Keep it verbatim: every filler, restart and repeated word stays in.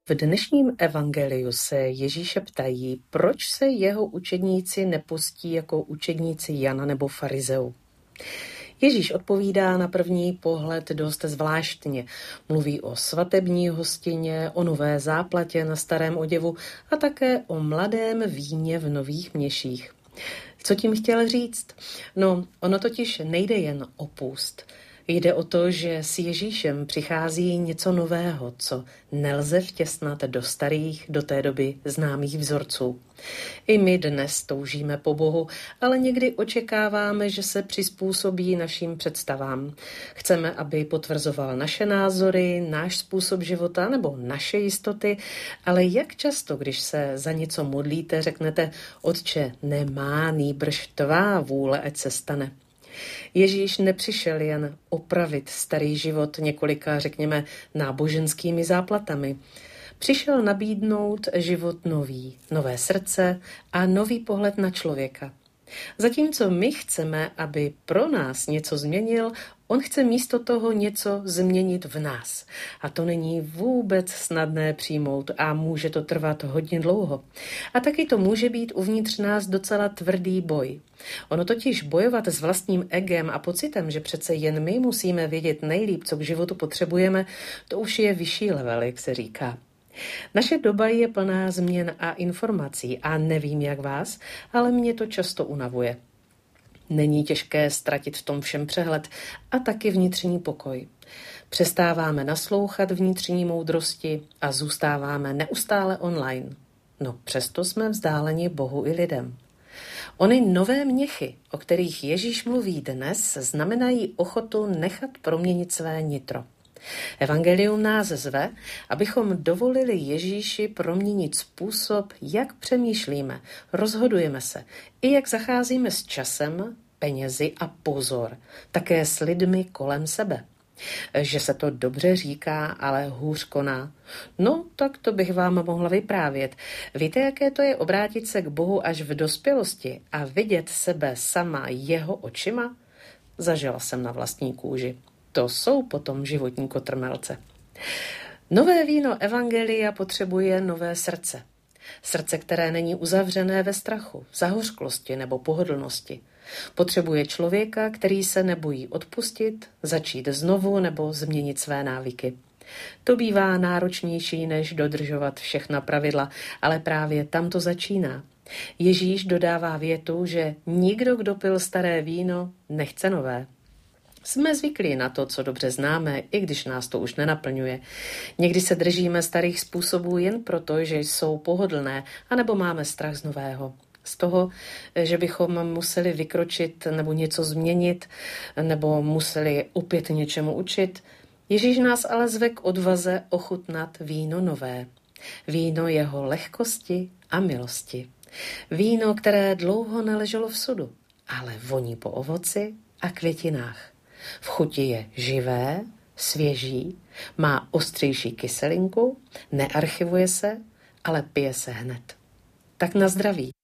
V dnešním evangeliu se Ježíše ptají, proč se jeho učedníci nepostí jako učedníci Jana nebo farizeů. Ježíš odpovídá na první pohled dost zvláštně. Mluví o svatební hostině, o nové záplatě na starém oděvu a také o mladém víně v nových měších. Co tím chtěl říct? No, ono totiž nejde jen o půst. Jde o to, že s Ježíšem přichází něco nového, co nelze vtěsnat do starých, do té doby známých vzorců. I my dnes toužíme po Bohu, ale někdy očekáváme, že se přizpůsobí našim představám. Chceme, aby potvrzoval naše názory, náš způsob života nebo naše jistoty, ale jak často, když se za něco modlíte, řeknete: Otče, nemá nýbrž tvá vůle, ať se stane. Ježíš nepřišel jen opravit starý život několika, řekněme, náboženskými záplatami. Přišel nabídnout život nový, nové srdce a nový pohled na člověka. Zatímco my chceme, aby pro nás něco změnil, on chce místo toho něco změnit v nás. A to není vůbec snadné přijmout a může to trvat hodně dlouho. A taky to může být uvnitř nás docela tvrdý boj. Ono totiž bojovat s vlastním egem a pocitem, že přece jen my musíme vědět nejlíp, co k životu potřebujeme, to už je vyšší level, jak se říká. Naše doba je plná změn a informací a nevím jak vás, ale mě to často unavuje. Není těžké ztratit v tom všem přehled a taky vnitřní pokoj. Přestáváme naslouchat vnitřní moudrosti a zůstáváme neustále online. No přesto jsme vzdáleni Bohu i lidem. Ony nové měchy, o kterých Ježíš mluví dnes, znamenají ochotu nechat proměnit své nitro. Evangelium nás zve, abychom dovolili Ježíši proměnit způsob, jak přemýšlíme, rozhodujeme se, i jak zacházíme s časem, penězi a pozor, také s lidmi kolem sebe. Že se to dobře říká, ale hůř koná. No, tak to bych vám mohla vyprávět. Víte, jaké to je obrátit se k Bohu až v dospělosti a vidět sebe sama jeho očima? Zažila jsem na vlastní kůži. To jsou potom životní kotrmelce. Nové víno evangelia potřebuje nové srdce. Srdce, které není uzavřené ve strachu, zahořklosti nebo pohodlnosti. Potřebuje člověka, který se nebojí odpustit, začít znovu nebo změnit své návyky. To bývá náročnější, než dodržovat všechna pravidla, ale právě tam to začíná. Ježíš dodává větu, že nikdo, kdo pil staré víno, nechce nové. Jsme zvyklí na to, co dobře známe, i když nás to už nenaplňuje. Někdy se držíme starých způsobů jen proto, že jsou pohodlné, anebo máme strach z nového. Z toho, že bychom museli vykročit nebo něco změnit, nebo museli opět něčemu učit. Ježíš nás ale zve k odvaze ochutnat víno nové. Víno jeho lehkosti a milosti. Víno, které dlouho neleželo v sudu, ale voní po ovoci a květinách. V chuti je živé, svěží, má ostřejší kyselinku, nearchivuje se, ale pije se hned. Tak na zdraví.